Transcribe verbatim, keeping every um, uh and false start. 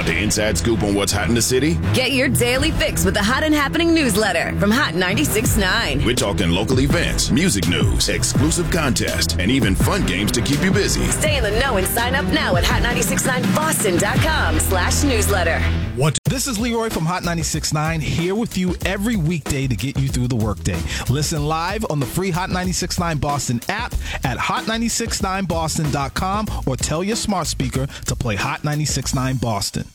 Want the inside scoop on what's hot in the city? Get your daily fix with the Hot and Happening newsletter from Hot ninety-six point nine. We're talking local events, music news, exclusive contests, and even fun games to keep you busy. Stay in the know and sign up now at hot nine six nine boston dot com slash newsletter. What? This is Leroy from Hot ninety-six point nine, here with you every weekday to get you through the workday. Listen live on the free Hot ninety-six point nine Boston app at hot nine six nine boston dot com or tell your smart speaker to play Hot ninety-six point nine Boston.